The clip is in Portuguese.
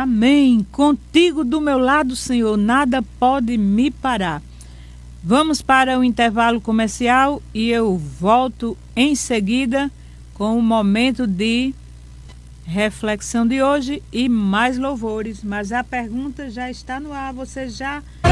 Amém. Contigo do meu lado, Senhor, nada pode me parar. Vamos para o intervalo comercial e eu volto em seguida com o momento de reflexão de hoje e mais louvores. Mas a pergunta já está no ar, você já